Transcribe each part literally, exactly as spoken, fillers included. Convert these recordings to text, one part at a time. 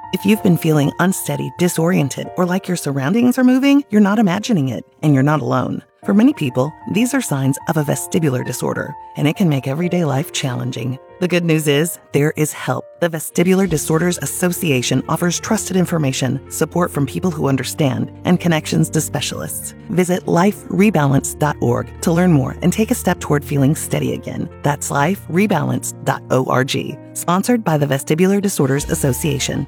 If you've been feeling unsteady, disoriented, or like your surroundings are moving, you're not imagining it, and you're not alone. For many people, these are signs of a vestibular disorder, and it can make everyday life challenging. The good news is, there is help. The Vestibular Disorders Association offers trusted information, support from people who understand, and connections to specialists. Visit life rebalance dot org to learn more and take a step toward feeling steady again. That's life rebalance dot org. Sponsored by the Vestibular Disorders Association.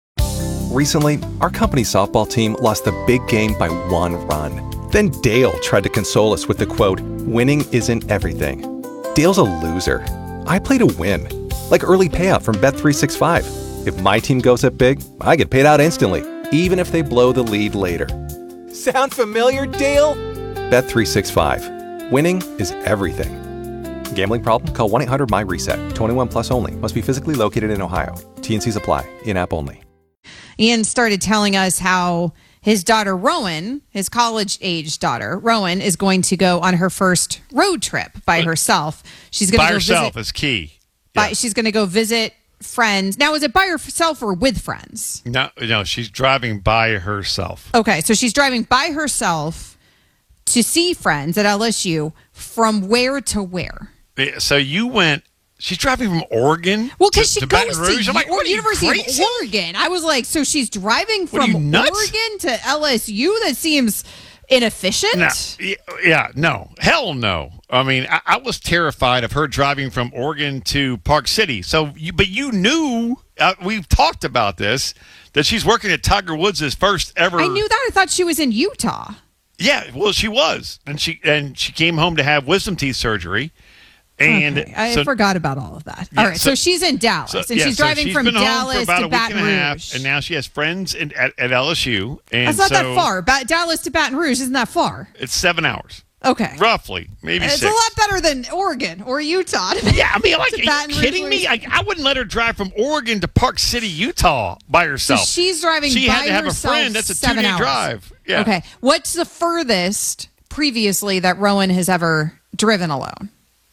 Recently, our company softball team lost the big game by one run. Then Dale tried to console us with the quote, "Winning isn't everything." Dale's a loser. I play to win. Like early payout from Bet three sixty-five. If my team goes up big, I get paid out instantly, even if they blow the lead later. Sound familiar, Dale? Bet three sixty-five. Winning is everything. Gambling problem? Call one eight hundred M Y reset. twenty-one plus only. Must be physically located in Ohio. T N Cs apply. In-app only. Ian started telling us how his daughter, Rowan, his college-age daughter, Rowan, is going to go on her first road trip by herself. She's going to by go herself visit, is key. By, Yeah. She's going to go visit friends. Now, is it by herself or with friends? No, no, she's driving by herself. Okay, so she's driving by herself to see friends at L S U. From where to where? So you went. She's driving from Oregon. Well, because to, she to goes Baton Rouge. to I'm like, what, are you University crazy? of Oregon. I was like, so she's driving What, are you from nuts? Oregon to L S U? That seems inefficient. No, y- yeah, no, hell no. I mean, I, I was terrified of her driving from Oregon to Park City. So, you, but you knew uh, we've talked about this that she's working at Tiger Woods' first ever. I knew that. I thought she was in Utah. Yeah, well, she was, and she and she came home to have wisdom teeth surgery. And okay. I so, forgot about all of that. Yeah, all right, so, so- she's in Dallas, So, and yeah, she's so driving she's from been home for Dallas about to a week Baton and a half, Rouge. and now she has friends in, at, at L S U. And That's not so that far. Ba- Dallas to Baton Rouge isn't that far. It's seven hours, Okay. roughly, maybe It's six. a lot better than Oregon or Utah. Yeah, I mean, like, are To you Baton Rouge, kidding me? I, I wouldn't let her drive from Oregon to Park City, Utah by So herself. she's driving She by had to have a herself friend. That's a seven two-day hours. drive. Yeah. Okay. What's the furthest previously that Rowan has ever driven alone?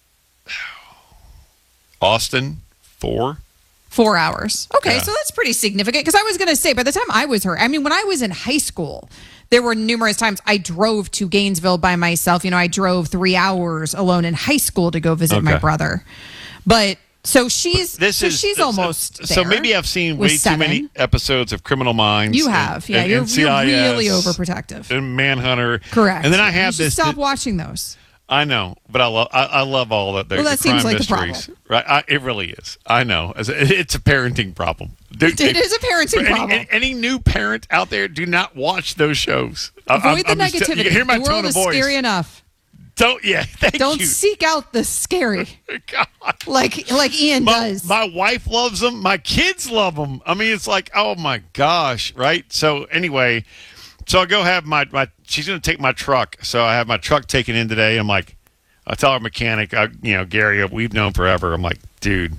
Austin, four. Four hours. Okay, Yeah. so that's pretty significant. Because I was going to say, by the time I was her, I mean, when I was in high school, there were numerous times I drove to Gainesville by myself. You know, I drove three hours alone in high school to go visit my Okay. brother. But so she's This so is she's so- almost So there maybe I've seen with way seven. too many episodes of Criminal Minds. You and- have, yeah. and You're, N C I S you're really overprotective. and Manhunter. Correct. And then I You have should this. Stop watching those. I know, but I love I, I love all that. The, Well, that the crime seems like the mysteries, problem. right? I, it really is. I know. It's a, it's a parenting problem. Dude, It is a parenting for any, problem. Any, any new parent out there, do not watch those shows. I- I'm- Avoid the I'm just tell- negativity. You can hear my the tone world of is voice. scary enough. Don't yeah. Thank Don't you. seek out the scary God. like like Ian My, does. my wife loves them. My kids love them. I mean, it's like, oh my gosh, right? So anyway, so I go have my my. She's gonna take my truck, so I have my truck taken in today. I'm like, I tell our mechanic, I, you know, Gary, we've known forever. I'm like, dude,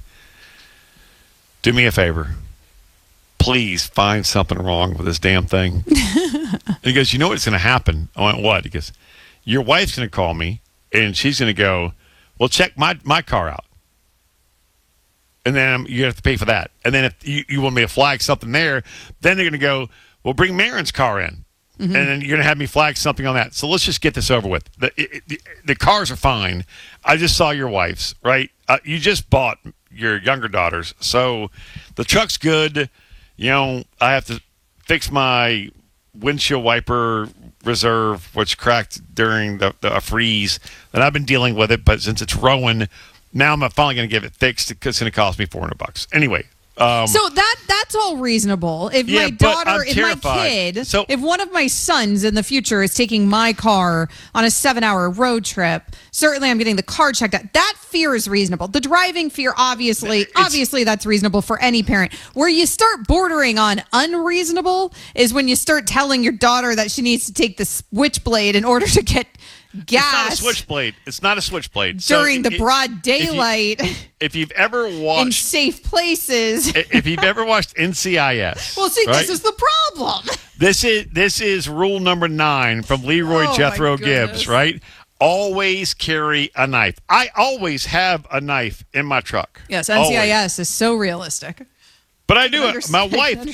do me a favor. Please find something wrong with this damn thing. And he goes, you know what's going to happen? I went, what? He goes, your wife's going to call me, and she's going to go, well, check my, my car out. And then you have to pay for that. And then if you, you want me to flag something there, then they're going to go, well, bring Marin's car in. Mm-hmm. And then you're going to have me flag something on that. So let's just get this over with. The, it, the, the cars are fine. I just saw your wife's, right? Uh, you just bought your younger daughter's. So the truck's good. You know, I have to fix my windshield wiper reserve, which cracked during the, the a freeze. And I've been dealing with it, but since it's Rowan, now I'm finally going to give it fixed because it's going to cost me four hundred bucks. Anyway. Um, so that that's all reasonable. If Yeah, my but daughter, I'm if my terrified. kid, So- if one of my sons in the future is taking my car on a seven-hour road trip, certainly I'm getting the car checked out. That fear is reasonable. The driving fear, obviously, It's- obviously that's reasonable for any parent. Where you start bordering on unreasonable is when you start telling your daughter that she needs to take the switchblade in order to get It's not a gas switchblade. It's not a switchblade. So during the it- broad if you- daylight If you've ever in watched, safe places. if you've ever watched N C I S, Well, see, right? this is the problem. this is this is rule number nine from Leroy Oh, my Jethro goodness. Gibbs, right? Always carry a knife. I always have a knife in my truck. Yes, N C I S Always. is so realistic. But I do it. My Understand- wife